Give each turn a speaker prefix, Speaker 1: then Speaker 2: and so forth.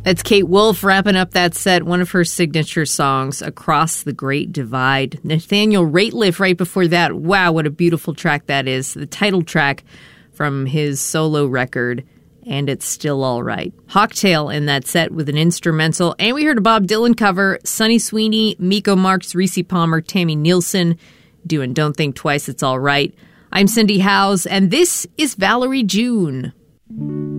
Speaker 1: That's Kate Wolf wrapping up that set, one of her signature songs, Across the Great Divide. Nathaniel Rateliff right before that. Wow, what a beautiful track that is. The title track from his solo record, And It's Still All Right. Hawktail in that set with an instrumental. And we heard a Bob Dylan cover, Sonny Sweeney, Miko Marks, Reese Palmer, Tammy Nielsen doing Don't Think Twice, It's All Right. I'm Cindy Howes, and this is Valerie June.